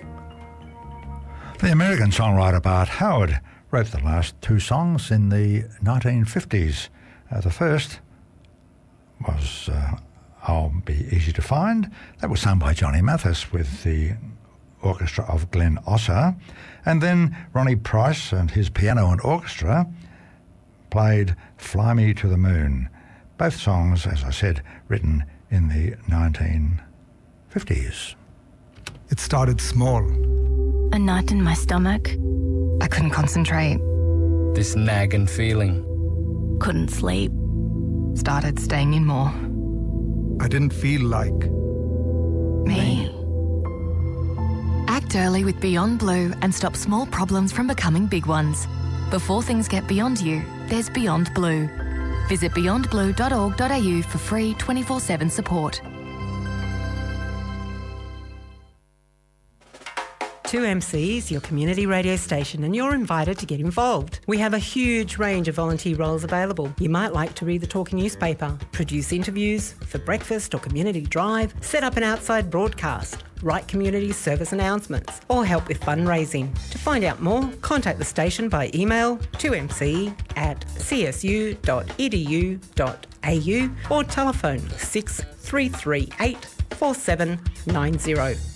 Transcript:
The American songwriter Bart Howard wrote the last two songs in the 1950s. The first was I'll Be Easy to Find. That was sung by Johnny Mathis with the orchestra of Glenn Osser. And then Ronnie Price and his piano and orchestra played Fly Me to the Moon. Both songs, as I said, written in the 1950s. It started small. A knot in my stomach. I couldn't concentrate. This nagging feeling. Couldn't sleep. Started staying in more. I didn't feel like Me. Act early with Beyond Blue and stop small problems from becoming big ones. Before things get beyond you, there's Beyond Blue. Visit beyondblue.org.au for free 24/7 support. 2MC is your community radio station and you're invited to get involved. We have a huge range of volunteer roles available. You might like to read the talking newspaper, produce interviews for breakfast or community drive, set up an outside broadcast, write community service announcements or help with fundraising. To find out more, contact the station by email 2mc@csu.edu.au or telephone 6338 4790.